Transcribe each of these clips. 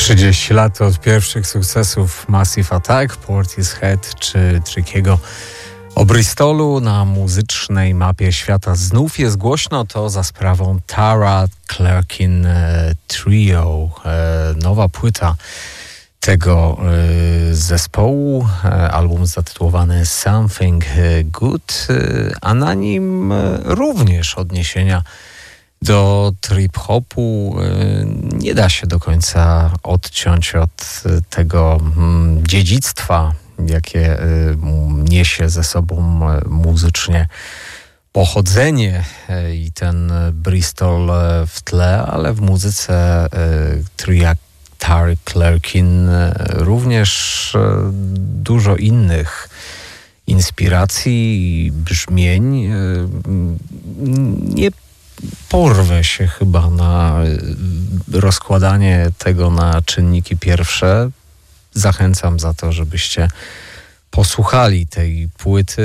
30 lat od pierwszych sukcesów Massive Attack, Portishead czy Trickiego o Bristolu na muzycznej mapie świata znów jest głośno, to za sprawą Tara Clarkin Trio. Nowa płyta tego zespołu, album zatytułowany Something Good, a na nim również odniesienia do trip-hopu. Nie da się do końca odciąć od tego dziedzictwa, jakie niesie ze sobą muzycznie pochodzenie i ten Bristol w tle, ale w muzyce tria Tary Clarkin również dużo innych inspiracji i brzmień. Nie porwę się chyba na rozkładanie tego na czynniki pierwsze. Zachęcam za to, żebyście posłuchali tej płyty.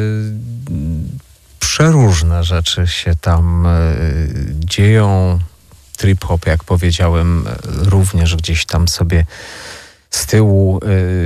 Przeróżne rzeczy się tam dzieją. Trip-hop, jak powiedziałem, również gdzieś tam sobie z tyłu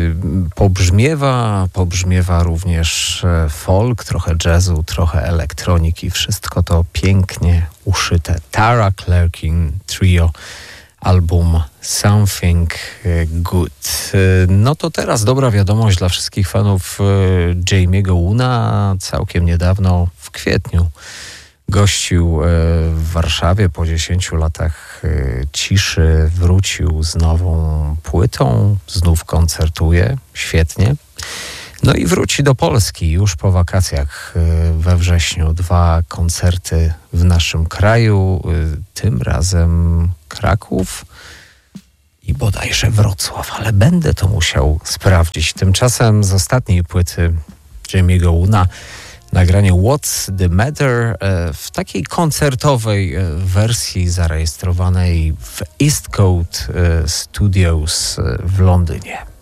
pobrzmiewa również folk, trochę jazzu, trochę elektroniki. Wszystko to pięknie uszyte. Tara Clarkin Trio, album Something Good. No to teraz dobra wiadomość dla wszystkich fanów Jamie'ego Woona. Całkiem niedawno, w kwietniu, gościł w Warszawie po 10 latach ciszy, wrócił z nową płytą, znów koncertuje, świetnie. No i wróci do Polski już po wakacjach we wrześniu. 2 koncerty w naszym kraju, tym razem Kraków i bodajże Wrocław, ale będę to musiał sprawdzić. Tymczasem z ostatniej płyty Jamie'ego Woona nagranie What's the Matter w takiej koncertowej wersji zarejestrowanej w East Coast Studios w Londynie.